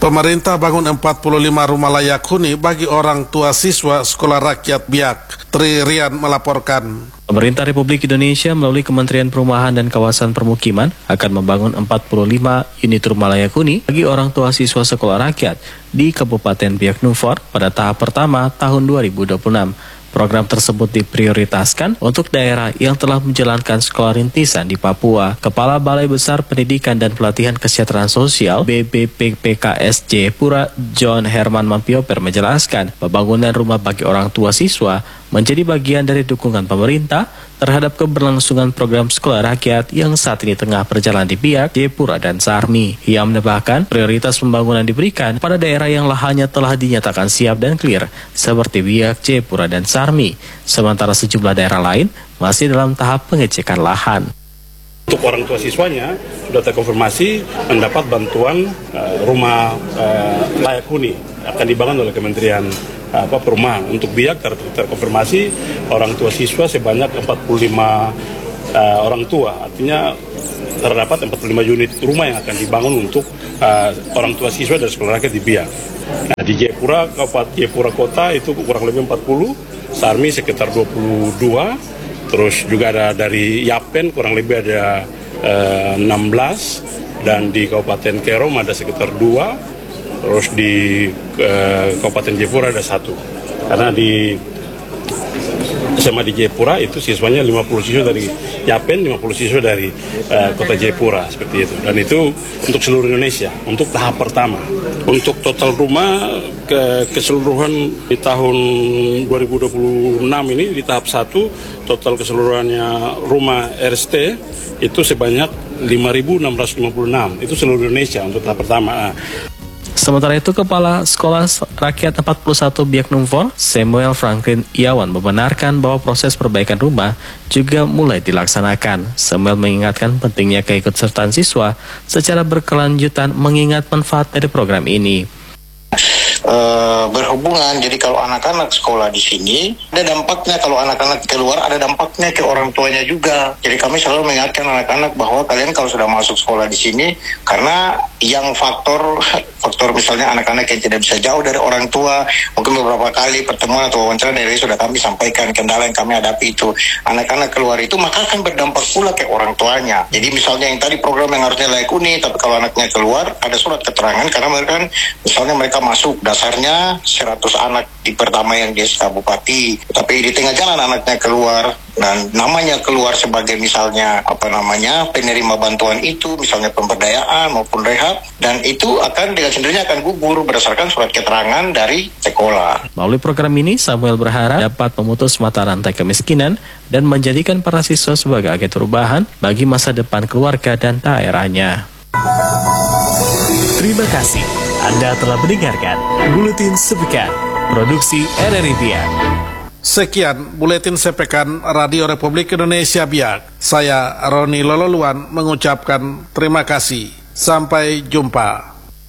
Pemerintah bangun 45 rumah layak huni bagi orang tua siswa Sekolah Rakyat Biak. Tri Rian melaporkan. Pemerintah Republik Indonesia melalui Kementerian Perumahan dan Kawasan Permukiman akan membangun 45 unit rumah layak huni bagi orang tua siswa sekolah rakyat di Kabupaten Biak Numfor pada tahap pertama tahun 2026. Program tersebut diprioritaskan untuk daerah yang telah menjalankan sekolah rintisan di Papua. Kepala Balai Besar Pendidikan dan Pelatihan Kesejahteraan Sosial BBPPKS Jayapura, John Herman Mampioper menjelaskan, pembangunan rumah bagi orang tua siswa menjadi bagian dari dukungan pemerintah terhadap keberlangsungan program sekolah rakyat yang saat ini tengah berjalan di Biak, Jayapura, dan Sarmi. Ia menambahkan prioritas pembangunan diberikan pada daerah yang lahannya telah dinyatakan siap dan clear, seperti Biak, Jayapura, dan Sarmi. Sementara sejumlah daerah lain masih dalam tahap pengecekan lahan. Untuk orang tua siswanya sudah terkonfirmasi mendapat bantuan rumah layak huni akan dibangun oleh Kementerian Perumahan. Untuk Biak terkonfirmasi orang tua siswa sebanyak 45 orang tua, artinya terdapat 45 unit rumah yang akan dibangun untuk orang tua siswa dari sekolah rakyat di Biak. Nah, di Jayapura, Kabupaten Jayapura Kota itu kurang lebih 40, Sarmi sekitar 22, terus juga ada dari Yapen kurang lebih ada 16, dan di Kabupaten Kerom ada sekitar 2, terus di Kabupaten Jayapura ada 1. Karena di SMA di Jayapura itu siswanya 50 siswa dari Yapen, 50 siswa dari Kota Jayapura, seperti itu. Dan itu untuk seluruh Indonesia, untuk tahap pertama. Untuk total rumah keseluruhan di tahun 2026 ini di tahap 1, total keseluruhannya rumah RST itu sebanyak 5.656. Itu seluruh Indonesia untuk tahap pertama. Sementara itu, Kepala Sekolah Rakyat 41 Biak Numfor, Samuel Franklin Iawan, membenarkan bahwa proses perbaikan rumah juga mulai dilaksanakan. Samuel mengingatkan pentingnya keikutsertaan siswa secara berkelanjutan mengingat manfaat dari program ini. Berhubungan, jadi kalau anak-anak sekolah di sini ada dampaknya, kalau anak-anak keluar ada dampaknya ke orang tuanya juga. Jadi kami selalu mengingatkan anak-anak bahwa kalian kalau sudah masuk sekolah di sini, karena yang faktor misalnya anak-anak yang tidak bisa jauh dari orang tua, mungkin beberapa kali pertemuan atau wawancara dari sudah kami sampaikan kendala yang kami hadapi itu anak-anak keluar itu, maka akan berdampak pula ke orang tuanya. Jadi misalnya yang tadi program yang harusnya layak huni, tapi kalau anaknya keluar ada surat keterangan karena mereka kan misalnya mereka masuk dasarnya 100 anak di pertama yang di SK Bupati, tapi di tengah jalan anaknya keluar dan namanya keluar sebagai misalnya penerima bantuan itu, misalnya pemberdayaan maupun rehab, dan itu akan dengan sendirinya akan gugur berdasarkan surat keterangan dari sekolah. Melalui program ini, Samuel berharap dapat memutus mata rantai kemiskinan dan menjadikan para siswa sebagai agen perubahan bagi masa depan keluarga dan daerahnya. Terima kasih Anda telah mendengarkan Buletin Sepekan Produksi RRI Biak. Sekian Buletin Sepekan Radio Republik Indonesia Biak. Saya Roni Lololuan mengucapkan terima kasih. Sampai jumpa.